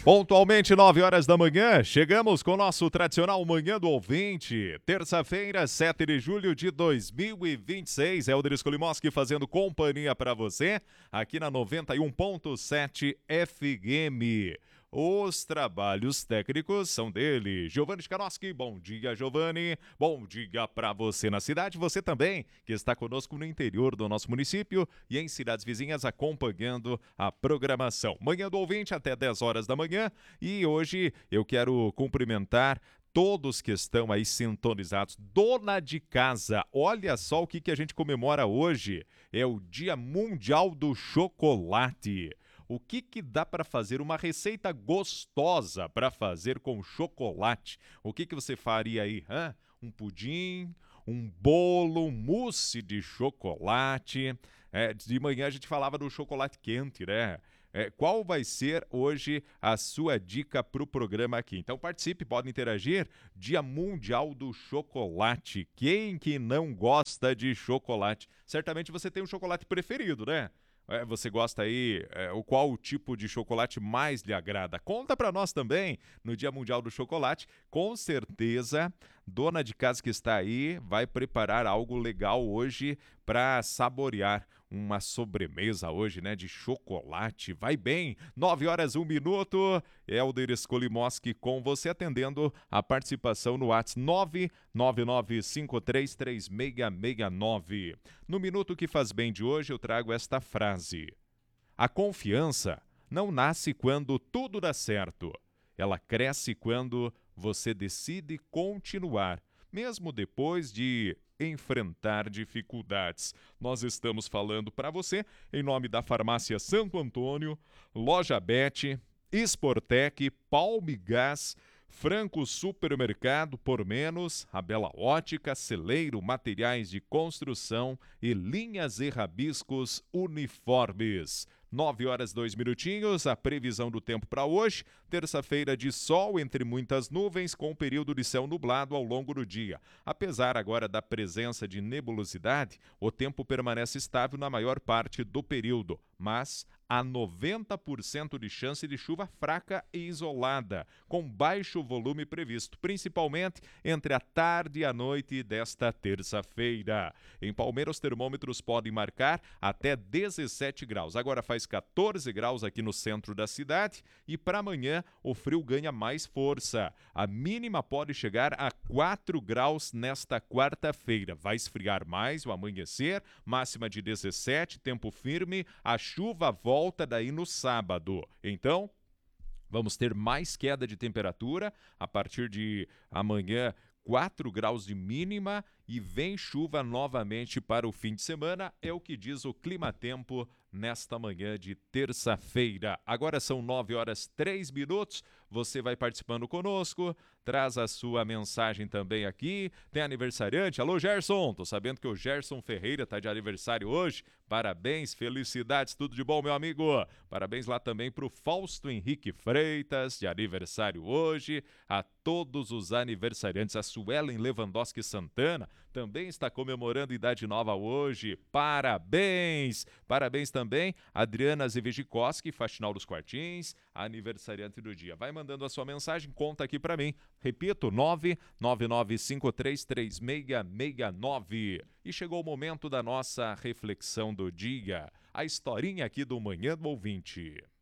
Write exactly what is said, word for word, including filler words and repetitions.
Pontualmente, nove horas da manhã, chegamos com o nosso tradicional Manhã do Ouvinte. Terça-feira, sete de julho de dois mil e vinte e seis. É o Helder Skolimoski fazendo companhia para você, aqui na noventa e um ponto sete F M. Os trabalhos técnicos são dele, Giovanni Chkanoski. Bom dia, Giovanni. Bom dia para você na cidade, você também que está conosco no interior do nosso município e em cidades vizinhas acompanhando a programação. Manhã do Ouvinte até dez horas da manhã, e hoje eu quero cumprimentar todos que estão aí sintonizados. Dona de casa, olha só o que, que a gente comemora hoje. É o Dia Mundial do Chocolate. O que que dá para fazer? Uma receita gostosa para fazer com chocolate. O que que você faria aí? Hã? Um pudim, um bolo, um mousse de chocolate. É, de manhã a gente falava do chocolate quente, né? É, qual vai ser hoje a sua dica para o programa aqui? Então participe, pode interagir. Dia Mundial do Chocolate. Quem que não gosta de chocolate? Certamente você tem um chocolate preferido, né? É, você gosta aí, é, o qual tipo de chocolate mais lhe agrada? Conta para nós também no Dia Mundial do Chocolate. Com certeza, dona de casa que está aí vai preparar algo legal hoje para saborear uma sobremesa hoje, né, de chocolate. Vai bem, nove horas, um minuto. Helder Skolimoski com você, atendendo a participação no WhatsApp nove nove nove cinco três três seis seis nove. No Minuto que Faz Bem de hoje eu trago esta frase: a confiança não nasce quando tudo dá certo. Ela cresce quando você decide continuar, mesmo depois de enfrentar dificuldades. Nós estamos falando para você em nome da Farmácia Santo Antônio, Loja Bet, Sportec, Palmigás, Franco Supermercado por Menos, a Bela Ótica, Celeiro Materiais de Construção e Linhas e Rabiscos Uniformes. Nove horas, dois minutinhos, a previsão do tempo para hoje, terça-feira de sol entre muitas nuvens, com período de céu nublado ao longo do dia. Apesar agora da presença de nebulosidade, o tempo permanece estável na maior parte do período, mas há noventa por cento de chance de chuva fraca e isolada, com baixo volume previsto, principalmente entre a tarde e a noite desta terça-feira. Em Palmeiras, os termômetros podem marcar até dezessete graus. Agora faz quatorze graus aqui no centro da cidade e para amanhã o frio ganha mais força. A mínima pode chegar a quatro graus nesta quarta-feira. Vai esfriar mais o amanhecer, máxima de dezessete, tempo firme, a chuva volta volta daí no sábado. Então, vamos ter mais queda de temperatura a partir de amanhã, quatro graus de mínima, e vem chuva novamente para o fim de semana, é o que diz o Climatempo nesta manhã de terça-feira. Agora são nove horas, três minutos, você vai participando conosco, traz a sua mensagem também aqui. Tem aniversariante? Alô, Gerson, tô sabendo que o Gerson Ferreira tá de aniversário hoje. Parabéns, felicidades, tudo de bom, meu amigo. Parabéns lá também pro Fausto Henrique Freitas, de aniversário hoje. A todos os aniversariantes, a Suelen Lewandowski Santana também está comemorando idade nova hoje. Parabéns! Parabéns também Adriana Zevegikoski, faxinal dos Quartins, aniversariante do dia. Vai mandando a sua mensagem, conta aqui para mim. Repito, nove nove nove cinco três três seis seis nove. E chegou o momento da nossa reflexão do dia. A historinha aqui do Manhã do Ouvinte.